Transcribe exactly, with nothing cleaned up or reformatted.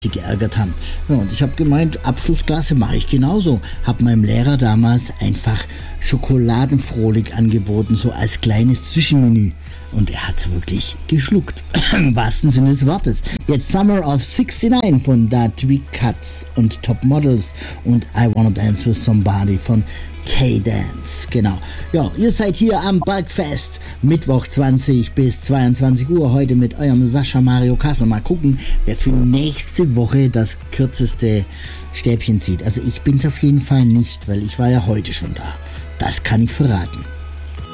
geärgert haben. Ja, und ich habe gemeint, Abschlussklasse mache ich genauso. Habe meinem Lehrer damals einfach Schokoladenfrohlig angeboten, so als kleines Zwischenmenü. Und er hat's wirklich geschluckt. Im wahrsten Sinne des Wortes. Jetzt Summer of sixty-nine von Da Tweak Cuts und Top Models und I Wanna Dance With Somebody von K-Dance. Genau. Ja, ihr seid hier am Bergfest. Mittwoch zwanzig bis zweiundzwanzig Uhr heute mit eurem Sascha Mario Kassel. Mal gucken, wer für nächste Woche das kürzeste Stäbchen zieht. Also ich bin's auf jeden Fall nicht, weil ich war ja heute schon da. Das kann ich verraten.